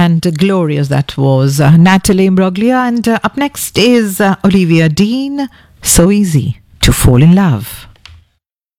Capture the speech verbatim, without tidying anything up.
and glorious that was. Uh, Natalie Imbroglia. And uh, up next is uh, Olivia Dean. So easy to fall in love.